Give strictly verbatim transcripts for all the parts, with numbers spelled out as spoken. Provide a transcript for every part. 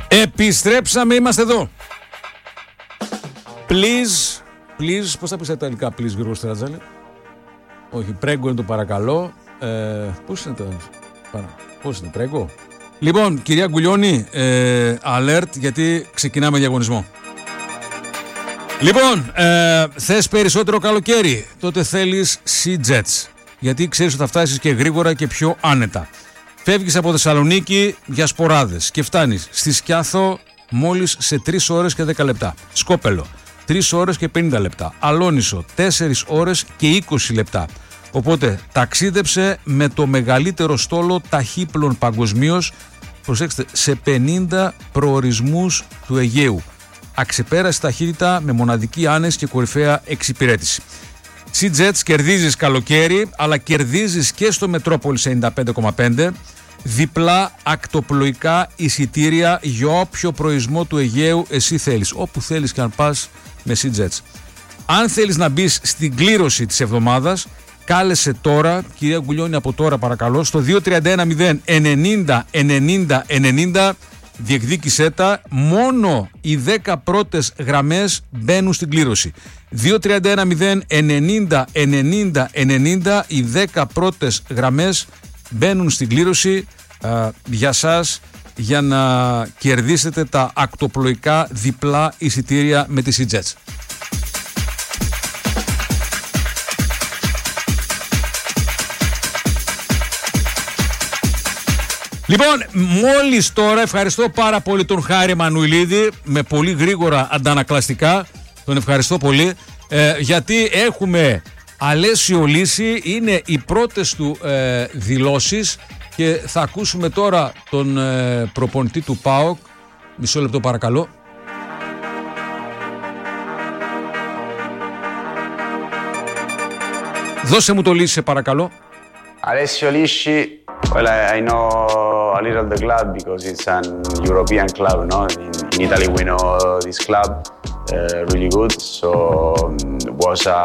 Επιστρέψαμε, είμαστε εδώ. Please, please, πώς θα πεις τα ιταλικά, please, Γιώργο Στρατζάλη? Όχι, πρέγκο είναι το παρακαλώ. Ε, πώς είναι το, παρα, πώς είναι, πρέγκο? Λοιπόν, κυρία Γκουλιώνη, ε, alert, γιατί ξεκινάμε διαγωνισμό. Λοιπόν, ε, θες περισσότερο καλοκαίρι, τότε θέλεις SeaJets, γιατί ξέρεις ότι θα φτάσεις και γρήγορα και πιο άνετα. Φεύγεις από Θεσσαλονίκη για σποράδες και φτάνεις στη Σκιάθο μόλις σε τρεις ώρες και δέκα λεπτά. Σκόπελο, τρεις ώρες και πενήντα λεπτά. Αλόνισο, τέσσερις ώρες και είκοσι λεπτά. Οπότε ταξίδεψε με το μεγαλύτερο στόλο ταχύπλων παγκοσμίως, προσέξτε, σε πενήντα προορισμούς του Αιγαίου. Αξεπέραστη ταχύτητα με μοναδική άνεση και κορυφαία εξυπηρέτηση. SeaJets, κερδίζεις καλοκαίρι, αλλά κερδίζεις και στο Μετρόπολης ενενήντα πέντε κόμμα πέντε διπλά ακτοπλοϊκά εισιτήρια για όποιο προορισμό του Αιγαίου εσύ θέλεις, όπου θέλεις και αν πας με SeaJets. Αν θέλεις να μπεις στην κλήρωση της εβδομάδας, κάλεσε τώρα, κυρία Γκουλιώνη, από τώρα παρακαλώ, στο δύο τρία ένα μηδέν ενενήντα ενενήντα ενενήντα, διεκδίκησέ τα, μόνο οι δέκα πρώτες γραμμές μπαίνουν στην κλήρωση. δύο τρία ένα μηδέν ενενήντα ενενήντα ενενήντα, οι δέκα πρώτες γραμμές μπαίνουν στην κλήρωση α, για σας, για να κερδίσετε τα ακτοπλοϊκά διπλά εισιτήρια με τη SeaJets. Λοιπόν, μόλις τώρα ευχαριστώ πάρα πολύ τον Χάρη Μανουηλίδη με πολύ γρήγορα αντανακλαστικά. Τον ευχαριστώ πολύ ε, γιατί έχουμε Αλέσιο Λύση, είναι οι πρώτες του ε, δηλώσεις και θα ακούσουμε τώρα τον ε, προπονητή του ΠΑΟΚ. Μισό λεπτό παρακαλώ. Δώσε μου το Λύση παρακαλώ. Alessio Lisci, well, I, I know a little the club because it's an European club, no? In, in Italy we know this club uh, really good, so um, was a,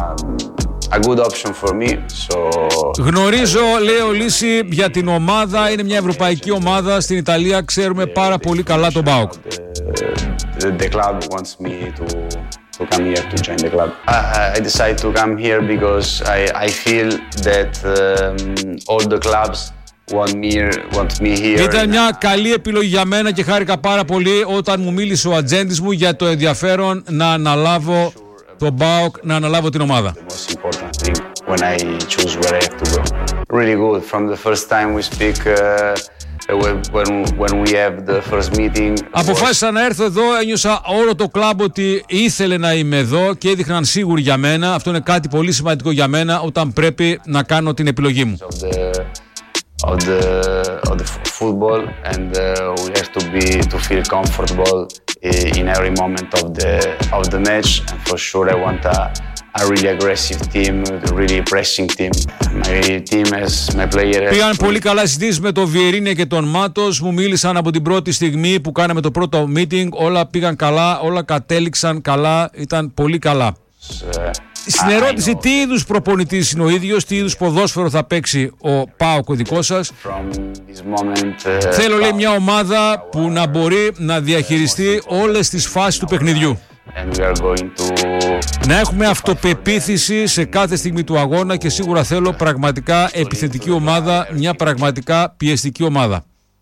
a good option for me. So... Γνωρίζω, λέει ο Λύση, για την ομάδα, είναι μια ευρωπαϊκή ομάδα στην Ιταλία, ξέρουμε πάρα πολύ καλά τον ΠΑΟΚ. The, the club wants me to... to come here to join the club. I, I decided to come here because I, I feel that um, all the clubs want me, want me here. Ήταν μια καλή επιλογή για μένα και χάρηκα πάρα πολύ όταν μου μίλησε ο ατζέντης μου για το ενδιαφέρον να αναλάβω τον ΠΑΟΚ, να αναλάβω την ομάδα. The most important thing when I choose where I have to go. Really good. From the first time we speak, uh, When, when we have the first meeting. Αποφάσισα να έρθω εδώ, ένιωσα όλο το κλαμπ ότι ήθελε να είμαι εδώ και έδειχναν σίγουροι για μένα. Αυτό είναι κάτι πολύ σημαντικό για μένα όταν πρέπει να κάνω την επιλογή μου. Of the, of the, of the football and uh, we have to be to feel comfortable in every moment of the of the match, and for sure I want a a really aggressive team, a really pressing team. My team has my player. Πήγαν πολύ καλά συζητήσεις με τον Βιερίνια και τον Μάτος. Μου μίλησαν από την πρώτη στιγμή που κάναμε το πρώτο meeting. Όλα πήγαν καλά, όλα κατέληξαν καλά, ήταν πολύ καλά. Uh, Στην ερώτηση τι είδους προπονητής είναι ο ίδιος, τι είδους ποδόσφαιρο θα παίξει ο ΠΑΟΚ ο δικός σας, moment, uh, θέλω, λέει, μια ομάδα που να μπορεί να διαχειριστεί όλες τις φάσεις του παιχνιδιού. And we are going to... Να έχουμε αυτοπεποίθηση σε κάθε στιγμή του αγώνα και σίγουρα θέλω πραγματικά επιθετική ομάδα, μια πραγματικά πιεστική ομάδα.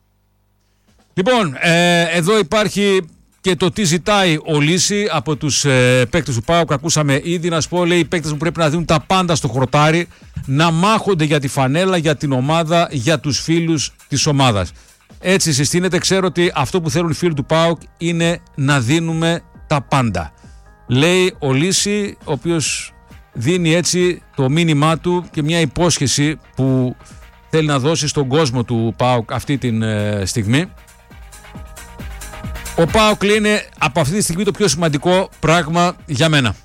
Λοιπόν, ε, εδώ υπάρχει και το τι ζητάει ο Λύση από τους ε, παίκτες του ΠΑΟΚ. Ακούσαμε ήδη, να σου πω, λέει, οι παίκτες μου πρέπει να δίνουν τα πάντα στο χορτάρι, να μάχονται για τη φανέλα, για την ομάδα, για τους φίλους της ομάδας. Έτσι συστήνεται. Ξέρω ότι αυτό που θέλουν οι φίλοι του ΠΑΟΚ είναι να δίνουμε τα πάντα. Λέει ο Λύση, ο οποίος δίνει έτσι το μήνυμά του και μια υπόσχεση που θέλει να δώσει στον κόσμο του ΠΑΟΚ αυτή τη ε, στιγμή. Ο ΠΑΟΚ, λέει, είναι από αυτή τη στιγμή το πιο σημαντικό πράγμα για μένα.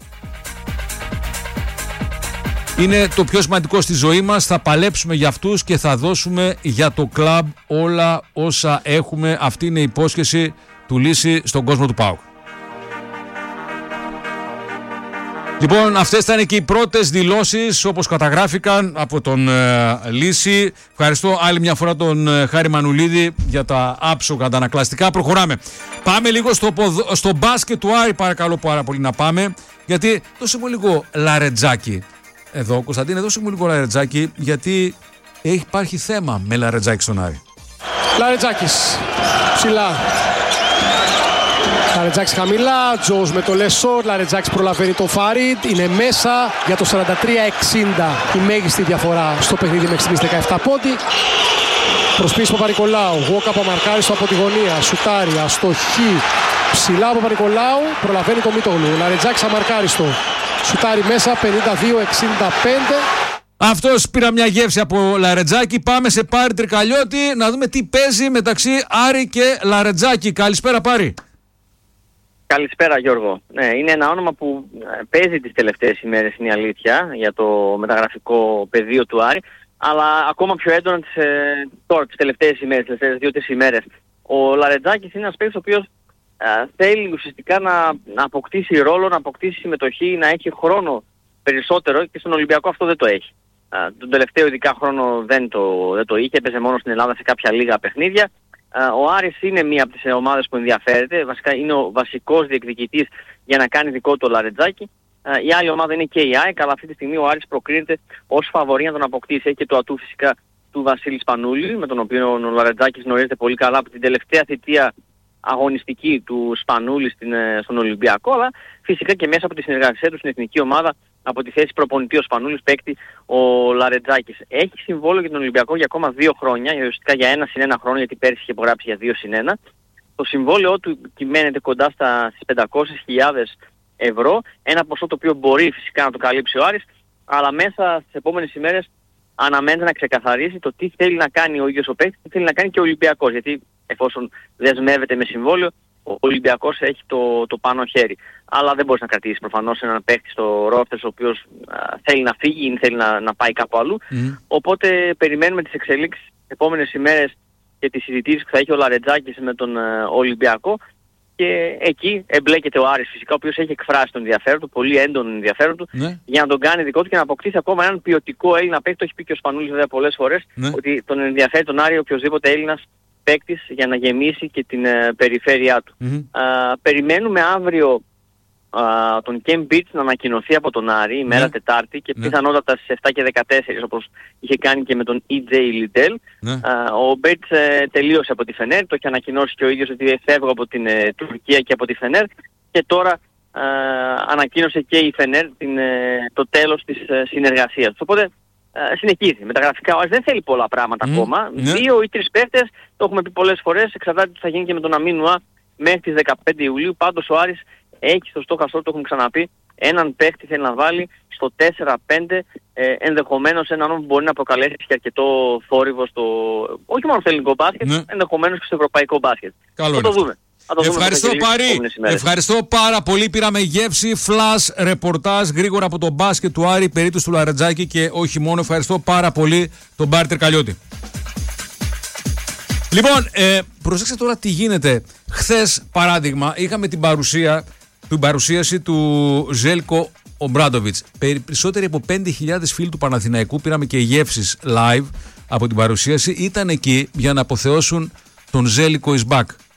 Είναι το πιο σημαντικό στη ζωή μας, θα παλέψουμε για αυτούς και θα δώσουμε για το κλαμπ όλα όσα έχουμε. Αυτή είναι η υπόσχεση του Λύση στον κόσμο του ΠΑΟΚ. Λοιπόν, αυτές ήταν και οι πρώτες δηλώσεις όπως καταγράφηκαν από τον ε, Λύση. Ευχαριστώ άλλη μια φορά τον ε, Χάρη Μανουλίδη για τα άψογα αντανακλαστικά. Προχωράμε. Πάμε λίγο στο, ποδο... στο μπάσκετ του Άρη, παρακαλώ πάρα πολύ να πάμε. Γιατί δώσε μου λίγο λαρετζάκι. Εδώ, Κωνσταντίνε, δώσε μου λίγο λαρετζάκι, γιατί υπάρχει θέμα με λαρετζάκι στον Άρη. Λαρετζάκης, ψηλά. Λαρετζάκης χαμηλά, Τζος με το Λεσόρ, Λαρετζάκης προλαβαίνει τον Φάριντ, είναι μέσα για το σαράντα τρία εξήντα η μέγιστη διαφορά στο παιχνίδι μέχρι στιγμής δεκαεπτά πόντι. Προσπίση Παπα-Νικολάου, Γουόκα Παπαμαρκάριστο από τη γωνία, σουτάρει, αστοχή, ψηλά από Παπα-Νικολάου, προλαβαίνει το Μήτογλου, Λαρετζάκης αμαρκάριστο, σουτάρει μέσα πενήντα δύο εξήντα πέντε. Αυτός πήρα μια γεύση από Λαρετζάκη. Πάμε σε Πάρη Τρικαλιώτη να δούμε τι παίζει μεταξύ Άρη και Λαρετζάκη. Καλησπέρα Πάρη. Καλησπέρα Γιώργο. Ναι, είναι ένα όνομα που παίζει τις τελευταίες ημέρες, είναι η αλήθεια, για το μεταγραφικό πεδίο του Άρη, αλλά ακόμα πιο έντονα τις, ε, τώρα τις τελευταίες ημέρες, τις τελευταίες δύο-τρεις ημέρες. Ο Λαρετζάκης είναι ένας παίκτης ο οποίος ε, θέλει ουσιαστικά να, να αποκτήσει ρόλο, να αποκτήσει συμμετοχή, να έχει χρόνο περισσότερο, και στον Ολυμπιακό αυτό δεν το έχει. Ε, τον τελευταίο ειδικά χρόνο δεν το, δεν το είχε, έπαιζε μόνο στην Ελλάδα σε κάποια λίγα παιχνίδια. Ο Άρης είναι μία από τις ομάδες που ενδιαφέρεται, βασικά είναι ο βασικός διεκδικητής για να κάνει δικό του Λαρετζάκη. Η άλλη ομάδα είναι και η ΑΕΚ, αλλά αυτή τη στιγμή ο Άρης προκρίνεται ως φαβορί να τον αποκτήσει. Έχει και το ατού φυσικά του Βασίλη Σπανούλη, με τον οποίο ο Λαρετζάκης γνωρίζεται πολύ καλά από την τελευταία θητεία αγωνιστική του Σπανούλη στην, στον Ολυμπιακό, αλλά φυσικά και μέσα από τη συνεργασία του στην εθνική ομάδα, από τη θέση προπονητή ο Σπανούλης παίκτη ο Λαρετζάκης. Έχει συμβόλαιο για τον Ολυμπιακό για ακόμα δύο χρόνια, ουσιαστικά για ένα συν ένα χρόνο, γιατί πέρσι είχε υπογράψει για δύο συν ένα. Το συμβόλαιό του κυμαίνεται κοντά στα, στις πεντακόσιες χιλιάδες ευρώ, ένα ποσό το οποίο μπορεί φυσικά να το καλύψει ο Άρης, αλλά μέσα στις επόμενες ημέρες αναμένεται να ξεκαθαρίσει το τι θέλει να κάνει ο ίδιος ο παίκτης, τι θέλει να κάνει και ο Ολυμπιακός, γιατί εφόσον δεσμεύεται με συμβόλαιο, ο Ολυμπιακός έχει το, το πάνω χέρι. Αλλά δεν μπορείς να κρατήσεις προφανώς έναν παίκτη στο ρόστερ ο οποίος α, θέλει να φύγει ή θέλει να, να πάει κάπου αλλού. Mm. Οπότε περιμένουμε τις εξελίξεις τις επόμενες ημέρες και τις συζητήσεις που θα έχει ο Λαρετζάκης με τον α, Ολυμπιακό. Και εκεί εμπλέκεται ο Άρης φυσικά, ο οποίος έχει εκφράσει τον ενδιαφέρον του, πολύ έντονο ενδιαφέρον του, ναι, για να τον κάνει δικό του και να αποκτήσει ακόμα έναν ποιοτικό Έλληνα παίκτη. Το έχει πει και ο Σπανούλης βέβαια πολλές φορές, ναι, ότι τον ενδιαφέρει τον Άρη οποιοδήποτε Έλληνας παίκτης για να γεμίσει και την ε, περιφέρειά του. Mm-hmm. Α, περιμένουμε αύριο α, τον Κέμ Μπίτς να ανακοινωθεί από τον Άρη, ημέρα mm-hmm. Τετάρτη, και mm-hmm. πιθανότατα στις επτά και δεκατέσσερα, όπως είχε κάνει και με τον Ι Τζέι Λιντέλ. Mm-hmm. Α, ο Μπίτς ε, τελείωσε από τη Φενέρ, το είχε ανακοινώσει και ο ίδιος ότι φεύγω από την ε, Τουρκία και από τη Φενέρ, και τώρα α, ανακοίνωσε και η Φενέρ την, ε, το τέλος της ε, συνεργασίας. Οπότε Uh, συνεχίζει. Μεταγραφικά ο Άρης δεν θέλει πολλά πράγματα mm, ακόμα. Yeah. Δύο ή τρεις παίχτες, το έχουμε πει πολλές φορές, εξαρτάται τι θα γίνει και με τον Αμίνουα μέχρι τις δεκαπέντε Ιουλίου. Πάντως ο Άρης έχει στο στόχαστό, το έχουμε ξαναπεί, έναν παίχτη θέλει να βάλει στο τέσσερα πέντε, ε, ενδεχομένως έναν που μπορεί να προκαλέσει και αρκετό θόρυβο στο, όχι μόνο στο ελληνικό μπάσκετ, yeah, ενδεχομένως και στο ευρωπαϊκό μπάσκετ. Καλό θα το δούμε. Ευχαριστώ Πάρη. Ευχαριστώ πάρα πολύ. Πήραμε γεύση, φλας, ρεπορτάζ γρήγορα από τον μπάσκετ του Άρη, περίπτωση του Λαρετζάκη και όχι μόνο. Ευχαριστώ πάρα πολύ τον Πάρη Τρικαλιώτη. Λοιπόν, ε, προσέξτε τώρα τι γίνεται. Χθες, παράδειγμα, είχαμε την παρουσία, την παρουσίαση του Ζέλκο Ομπράντοβιτς. Περισσότεροι από πέντε χιλιάδες φίλοι του Παναθηναϊκού, πήραμε και γεύσεις live από την παρουσίαση, ήταν εκεί για να αποθεώσουν τον Ζέλικο is back.